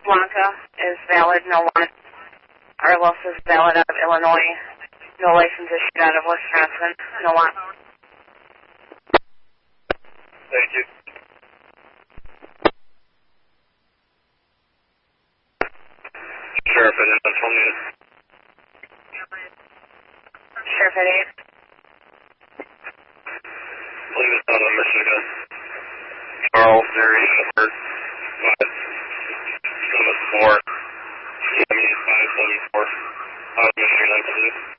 Blanca is valid, no warrant. Arlos is valid out of Illinois. No license issued out of Wisconsin. No warrant. Thank you. Sheriff at 128. Sheriff at 8. Leave us out of Michigan. Charles, area number 574. 574. Out of Michigan, I believe.